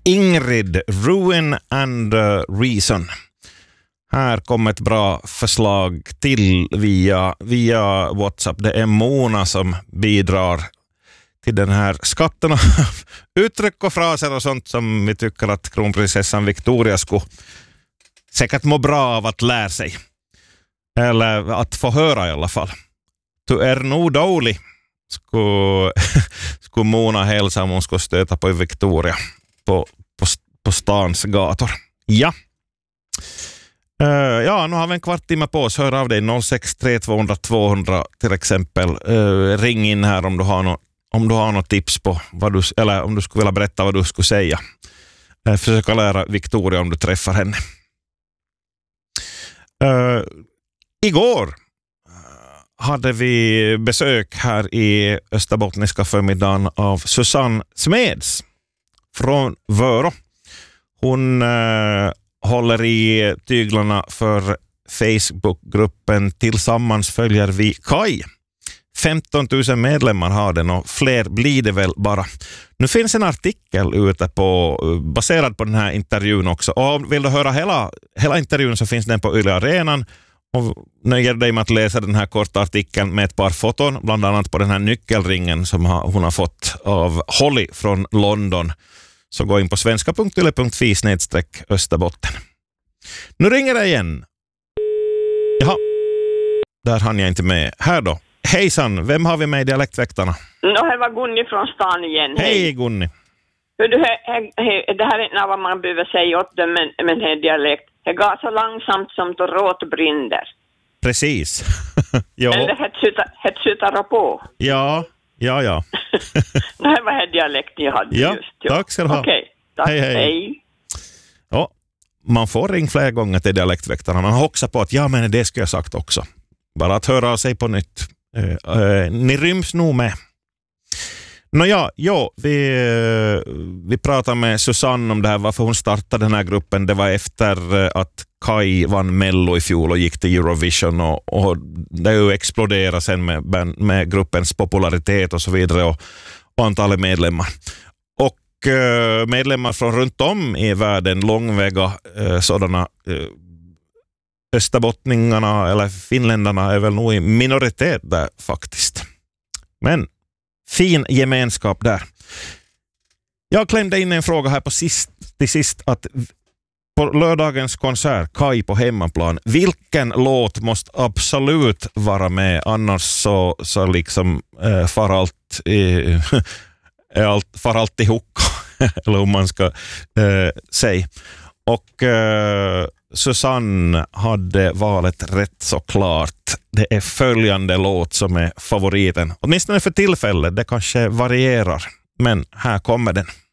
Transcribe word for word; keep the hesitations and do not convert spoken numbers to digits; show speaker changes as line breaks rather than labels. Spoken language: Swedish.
Ingrid, Ruin and uh, Reason. Här kommer ett bra förslag till via, via WhatsApp. Det är Mona som bidrar till den här skatten av uttryck och fraser och sånt som vi tycker att kronprinsessan Victoria skulle säkert må bra av att lära sig. Eller att få höra i alla fall. Du är nog dålig, skulle, skulle Mona hälsa om hon skulle stöta på Victoria på, på, på stans gator. Ja. Uh, ja, nu har vi en kvart timme på oss. Hör av dig noll sex tre två noll noll två noll noll till exempel. Uh, ring in här om du har något om du har något tips på vad du, eller om du skulle vilja berätta vad du skulle säga. Uh, försöka lära Victoria om du träffar henne. Uh, igår hade vi besök här i Österbottniska förmiddagen av Susanne Smeds från Vörå. Hon uh, håller i tyglarna för Facebookgruppen Tillsammans följer vi Kaj. femton tusen medlemmar har den och fler blir det väl bara. Nu finns en artikel ute på, baserad på den här intervjun också. Och vill du höra hela, hela intervjun så finns den på Yle Arenan. Och nöjer dig med att läsa den här korta artikeln med ett par foton, bland annat på den här nyckelringen som hon har fått av Holly från London. Så gå in på svenska punkt yle punkt fi snedstreck Österbotten. Nu ringer det igen. Jaha, där hann jag inte med. Här då. Hejsan, vem har vi med i Dialektväktarna?
No, det var Gunni från stan igen.
Hej, Hej Gunni.
Hör du, he, he, he, det här är inte vad man behöver säga åt dem, men, men det är dialekt. Det går så långsamt som då råt brinner.
Precis. Ja.
Men det hetsutar på.
Ja, ja, ja.
Det här var det dialekt jag hade
ja,
just. Ja,
tack ska du ha.
Okej, okay, tack.
Hej, hej.
hej.
Ja, man får ring flera gånger till Dialektväktarna. Man hoxar på att ja, men det ska jag sagt också. Bara att höra sig på nytt. Uh, uh, ni ryms nog med. Nåja, ja, vi, vi pratade med Susanne om det här, varför hon startade den här gruppen. Det var efter att Kaj vann Mello i fjol och gick till Eurovision och, och det har ju exploderat sen med, med gruppens popularitet och så vidare och, och antalet medlemmar. Och eh, medlemmar från runt om i världen, långväga eh, sådana eh, österbottningarna eller finländarna är väl nog i minoritet där faktiskt. Men fin gemenskap där. Jag klämde in en fråga här på sist, till sist att på lördagens konsert, Kaj på hemmaplan, vilken låt måste absolut vara med, annars så, så liksom äh, far allt äh, allt, far allt ihop eller om man ska äh, säga. Och äh, Susanne hade valet rätt så klart. Det är följande låt som är favoriten. Åtminstone för tillfället, det kanske varierar. Men här kommer den.